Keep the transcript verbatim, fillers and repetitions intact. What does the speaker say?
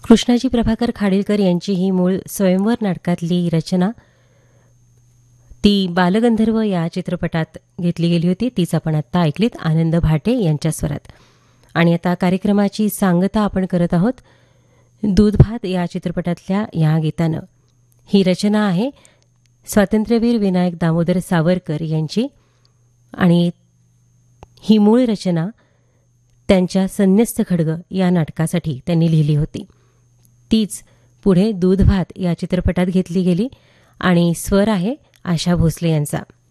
कृष्णाजी प्रभाकर खाडीलकर यांची ही मूळ स्वयंवर नाटकातली रचना ती बालगंधर्व या चित्रपटात घेतली गेली होती. तीच आपण आत्ता ऐकलीत आनंद भाटे यांच्या स्वरात. आणि आता कार्यक्रमाची सांगता आपण करत आहोत दूध भात या चित्रपटातल्या या गीतानं. ही रचना आहे स्वातंत्र्यवीर विनायक दामोदर सावरकर यांची आणि ही मूळ रचना त्यांच्या संन्यस्त खड्ग या नाटकासाठी त्यांनी लिहिली होती. तीच पुढे दूध भात या चित्रपटात घेतली गेली आणि स्वर आहे आशा भोसले यांचा.